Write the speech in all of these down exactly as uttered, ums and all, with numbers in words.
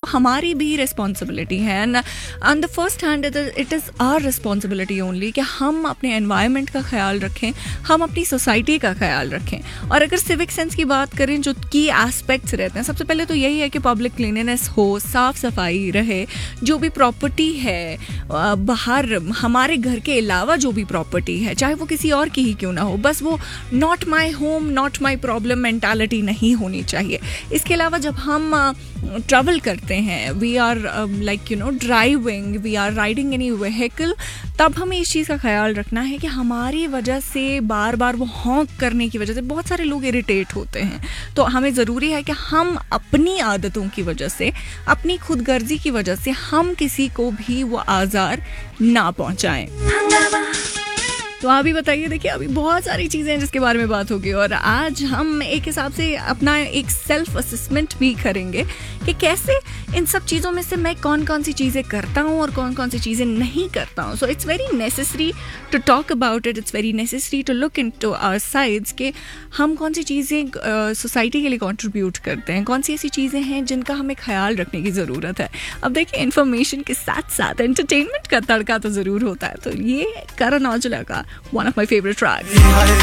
हमारी भी रिस्पॉन्सिबिलिटी है। And on the first hand it is our responsibility only कि हम अपने एनवायरनमेंट का ख्याल रखें, हम अपनी सोसाइटी का ख्याल रखें। और अगर सिविक सेंस की बात करें, जो की एस्पेक्ट्स रहते हैं, सबसे पहले तो यही है कि पब्लिक क्लीनलीनेस हो, साफ़ सफाई रहे, जो भी प्रॉपर्टी है बाहर हमारे घर के अलावा जो भी प्रॉपर्टी है, चाहे वो किसी और की ही क्यों ना हो, बस वो not my home not my problem mentality नहीं होनी चाहिए। इसके अलावा जब हम ट्रैवल uh, करते हैं, we are like you know driving, we are riding any vehicle, तब हमें इस चीज़ का ख्याल रखना है कि हमारी वजह से बार बार वो हॉन्क करने की वजह से बहुत सारे लोग इरिटेट होते हैं। तो हमें ज़रूरी है कि हम अपनी आदतों की वजह से, अपनी खुदगर्जी की वजह से हम किसी को भी वो आज़ार ना पहुंचाएं। तो आप भी बताइए। देखिए, अभी बहुत सारी चीज़ें हैं जिसके बारे में बात होगी, और आज हम एक हिसाब से अपना एक सेल्फ असेसमेंट भी करेंगे कि कैसे इन सब चीज़ों में से मैं कौन कौन सी चीज़ें करता हूँ और कौन कौन सी चीज़ें नहीं करता हूँ। So it's very necessary to talk about it, it's very necessary to look in to our sides कि हम कौन सी चीज़ें सोसाइटी uh, के लिए कॉन्ट्रीब्यूट करते हैं, कौन सी ऐसी चीज़ें हैं जिनका हमें ख्याल रखने की ज़रूरत है। अब देखिए, इन्फॉर्मेशन के साथ साथ एंटरटेनमेंट का तड़का तो ज़रूर होता है। तो ये करण औजला का one of my favorite tracks.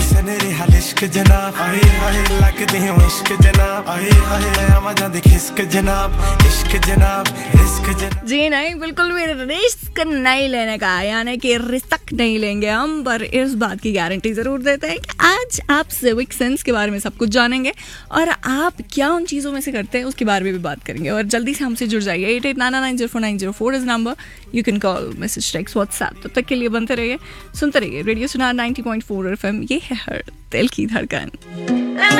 जी नहीं, बिल्कुल भी रिस्क नहीं लेने का, यानी कि रिस्क नहीं लेंगे हम, पर इस बात की गारंटी जरूर देते हैं कि आज आप सिविक सेंस के बारे में सब कुछ जानेंगे और आप क्या उन चीज़ों में से करते हैं उसके बारे में भी बात करेंगे। और जल्दी से हमसे जुड़ जाइए। Eight eight nine nine zero four nine zero four is number, you can call, message, text, WhatsApp. तब तक के लिए बनते रहिए, सुनते रहिए रेडियो सुनार ninety point four F M. ये है हर दिल की धड़कन।